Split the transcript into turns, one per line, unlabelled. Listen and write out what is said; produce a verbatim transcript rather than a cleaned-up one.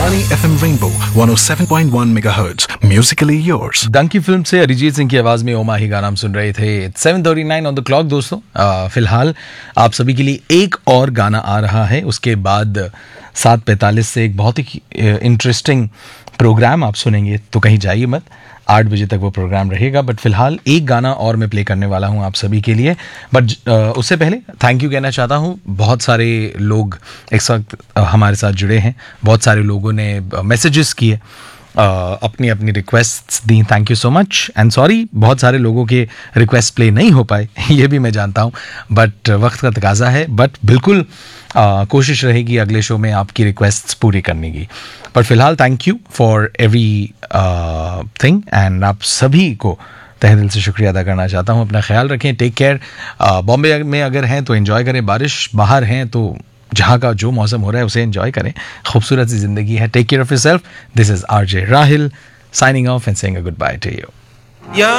Akashvani F M Rainbow one oh seven point one megahertz. Musically yours.
Dunki film से अरिजीत सिंह की आवाज में ओ माही गाना हम सुन रहे थे. Seven thirty nine on the clock दोस्तों. आ, फिलहाल आप सभी के लिए एक और गाना आ रहा है. उसके बाद सात पैंतालीस से एक बहुत ही इंटरेस्टिंग प्रोग्राम आप सुनेंगे, तो कहीं जाइए मत. आठ बजे तक वो प्रोग्राम रहेगा. बट फिलहाल एक गाना और मैं प्ले करने वाला हूँ आप सभी के लिए. बट उससे पहले थैंक यू कहना चाहता हूँ. बहुत सारे लोग इस वक्त हमारे साथ जुड़े हैं. बहुत सारे लोगों ने मैसेजेस किए, अपनी अपनी requests the. Thank you so much and sorry बहुत सारे लोगों के रिक्वेस्ट प्ले नहीं हो पाए, ये भी मैं जानता हूँ. बट वक्त का तकाजा है. बट बिल्कुल आ, कोशिश रहेगी अगले शो में आपकी रिक्वेस्ट्स पूरी करने की. पर फिलहाल thank you for every thing and आप सभी को तहे दिल से शुक्रिया अदा करना चाहता हूँ. अपना ख्याल रखें. Take care. बॉम्बे में अगर हैं तो एंजॉय करें. बारिश बाहर हैं तो जहाँ का जो मौसम हो रहा है उसे एंजॉय करें. खूबसूरत सी जिंदगी है. Take care of yourself. This is RJ Rahil signing off and saying a good by two you.